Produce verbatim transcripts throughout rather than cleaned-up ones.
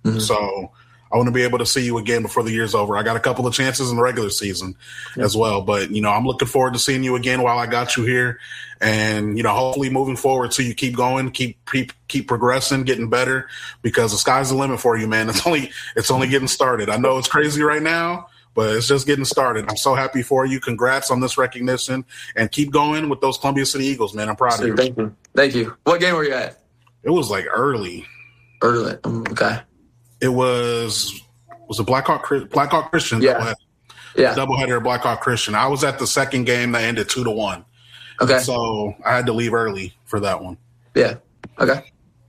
Mm-hmm. So I want to be able to see you again before the year's over. I got a couple of chances in the regular season yeah. as well. But, you know, I'm looking forward to seeing you again while I got you here. And, you know, hopefully moving forward so you keep going, keep keep, keep progressing, getting better, because the sky's the limit for you, man. It's only it's only getting started. I know it's crazy right now, but it's just getting started. I'm so happy for you. Congrats on this recognition. And keep going with those Columbia City Eagles, man. I'm proud of you. Thank you. Thank you. What game were you at? It was like early. Early. Okay. It was was it Blackhawk Blackhawk Christian? Yeah. Doubleheader. Yeah. Doubleheader Blackhawk Christian. I was at the second game that ended two to one. Okay. So I had to leave early for that one. Yeah. Okay.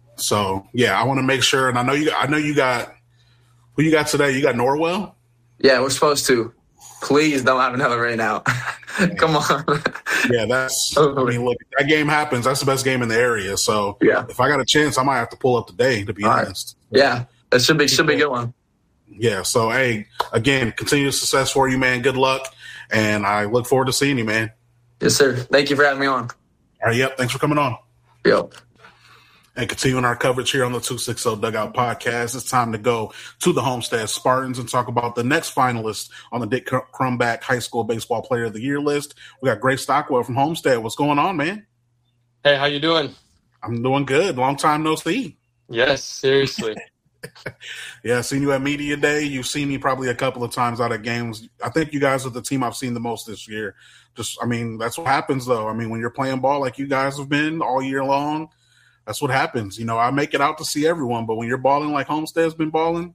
So yeah, I want to make sure, and I know you. I know you got who you got today. You got Norwell. Yeah, we're supposed to. Please don't have another rain out. Come on. Yeah, that's. I mean, look, that game happens. That's the best game in the area. So yeah, if I got a chance, I might have to pull up today. To be All honest. Right. Yeah, that should be should be a good one. Yeah. So hey, again, continued success for you, man. Good luck, and I look forward to seeing you, man. Yes, sir. Thank you for having me on. All right. Yep. Thanks for coming on. Yep. And continuing our coverage here on the two sixty Dugout Podcast, it's time to go to the Homestead Spartans and talk about the next finalist on the Dick Crumbach High School Baseball Player of the Year list. We got Grace Stockwell from Homestead. What's going on, man? Hey, how you doing? I'm doing good. Long time no see. Yes, seriously. Yeah, seen you at Media Day. You've seen me probably a couple of times out at games. I think you guys are the team I've seen the most this year. Just, I mean, that's what happens, though. I mean, when you're playing ball like you guys have been all year long, that's what happens. You know, I make it out to see everyone, but when you're balling like Homestead's been balling,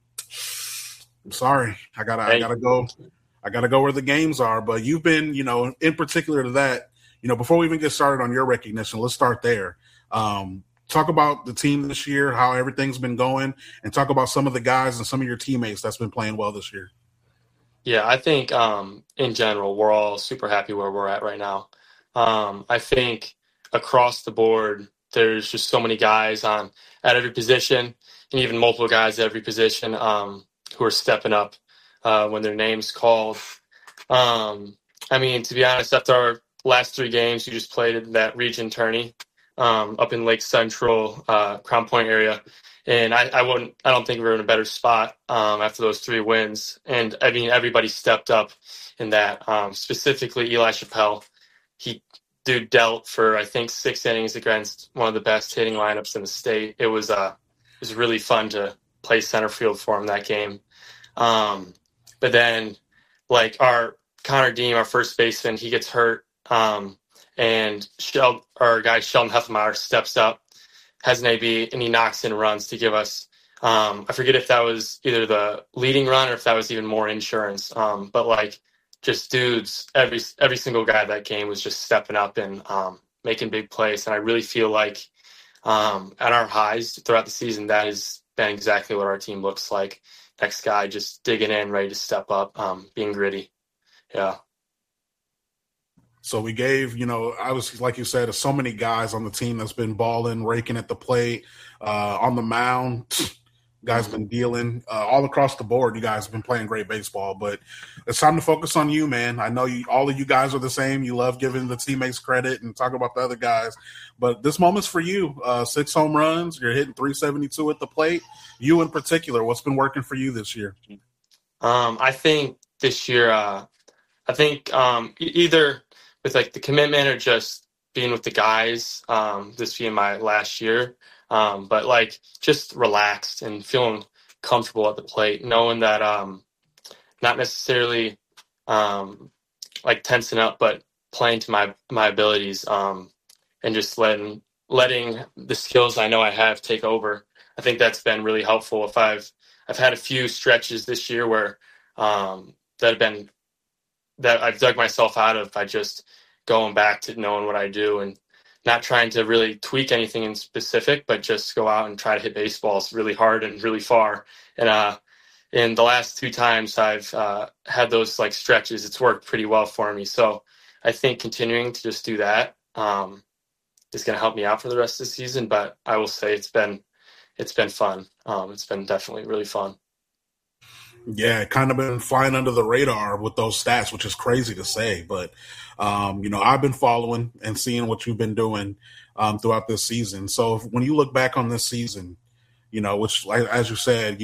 I'm sorry. I gotta I gotta go I gotta go where the games are. But you've been, you know, in particular to that, you know, before we even get started on your recognition, let's start there. Um, talk about the team this year, how everything's been going, and talk about some of the guys and some of your teammates that's been playing well this year. Yeah, I think um, in general, we're all super happy where we're at right now. Um, I think across the board, there's just so many guys on at every position, and even multiple guys at every position um, who are stepping up uh, when their name's called. Um, I mean, to be honest, after our last three games, we just played in that region tourney um, up in Lake Central, uh, Crown Point area, and I, I wouldn't. I don't think we were in a better spot um, after those three wins. And I mean, everybody stepped up in that. Um, specifically, Eli Chappelle. He Dude dealt for, I think, six innings against one of the best hitting lineups in the state. It was uh, it was really fun to play center field for him that game. Um, but then, like, our Connor Deem, our first baseman, he gets hurt. Um, and Shel- our guy Sheldon Heffmeyer steps up, has an A B, and he knocks in runs to give us, um, I forget if that was either the leading run or if that was even more insurance. Um, but, like, just dudes, every every single guy that game was just stepping up and um, making big plays. And I really feel like um, at our highs throughout the season, that has been exactly what our team looks like. Next guy just digging in, ready to step up, um, being gritty. Yeah. So we gave, you know, I was, like you said, so many guys on the team that's been balling, raking at the plate, uh, on the mound. Guys been dealing uh, all across the board. You guys have been playing great baseball, but it's time to focus on you, man. I know you, all of you guys are the same. You love giving the teammates credit and talking about the other guys, but this moment's for you. Uh, six home runs. You're hitting three seventy-two at the plate. You in particular, what's been working for you this year? Um, I think this year, uh, I think um, either with like the commitment or just being with the guys, um, this being my last year. Um, but like just relaxed and feeling comfortable at the plate, knowing that um, not necessarily um, like tensing up, but playing to my my abilities um, and just letting letting the skills I know I have take over. I think that's been really helpful. If I've I've had a few stretches this year where um, that have been that I've dug myself out of by just going back to knowing what I do and not trying to really tweak anything in specific, but just go out and try to hit baseballs really hard and really far. And uh, in the last two times I've uh, had those like stretches, it's worked pretty well for me. So I think continuing to just do that um, is going to help me out for the rest of the season. But I will say it's been it's been fun. Um, it's been definitely really fun. Yeah, kind of been flying under the radar with those stats, which is crazy to say. But, um, you know, I've been following and seeing what you've been doing um, throughout this season. So if, when you look back on this season, you know, which, like, as you said,